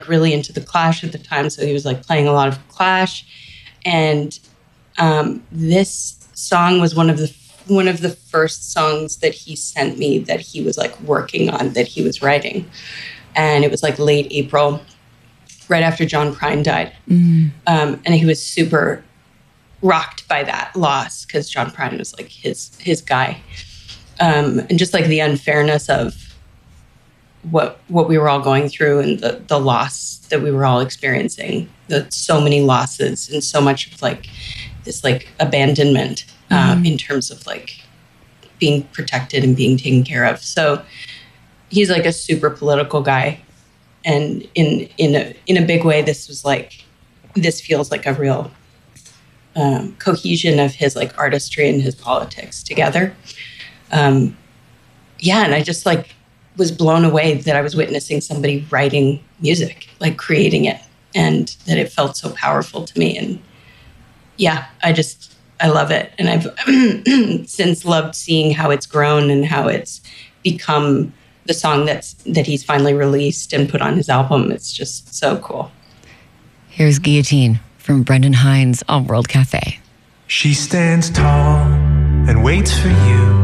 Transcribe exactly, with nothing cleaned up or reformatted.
really into the Clash at the time, so he was like playing a lot of Clash. And um, this song was one of the one of the first songs that he sent me that he was like working on, that he was writing. And it was like late April, right after John Prine died. Mm. Um, and he was super rocked by that loss because John Prine was like his his guy. Um, and just like the unfairness of what what we were all going through and the, the loss that we were all experiencing, the so many losses and so much of like this like abandonment uh, mm-hmm. in terms of like being protected and being taken care of. So he's like a super political guy. And in in a in a big way, this was like, this feels like a real um, cohesion of his like artistry and his politics together. Um, yeah, and I just like was blown away that I was witnessing somebody writing music, like creating it, and that it felt so powerful to me. And yeah, I just, I love it. And I've since loved seeing how it's grown and how it's become the song that's, that he's finally released and put on his album. It's just so cool. Here's Guillotine from Brendan Hines on World Cafe. She stands tall and waits for you